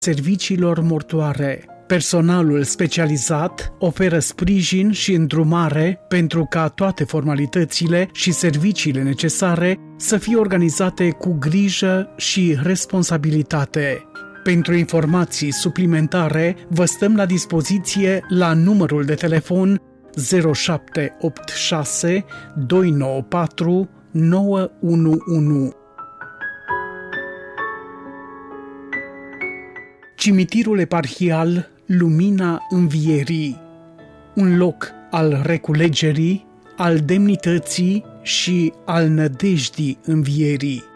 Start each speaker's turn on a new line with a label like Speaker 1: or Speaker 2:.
Speaker 1: serviciilor mortuare. Personalul specializat oferă sprijin și îndrumare pentru ca toate formalitățile și serviciile necesare să fie organizate cu grijă și responsabilitate. Pentru informații suplimentare, vă stăm la dispoziție la numărul de telefon 0786 294 911. Cimitirul eparhial Lumina Învierii, un loc al reculegerii, al demnității și al nădejdii învierii.